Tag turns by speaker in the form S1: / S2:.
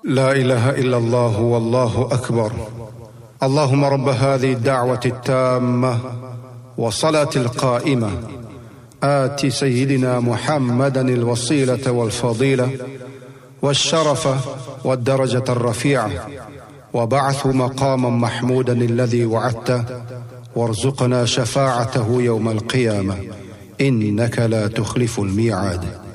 S1: لا إله إلا الله والله أكبر. اللهم رب هذه الدعوة التامة والصلاة القائمة آت سيدنا محمدا الوسيلة والفضيلة والشرف والدرجة الرفيعة، وبعث مقاما محمودا الذي وعدته، وارزقنا شفاعته يوم القيامة إنك لا تخلف الميعاد.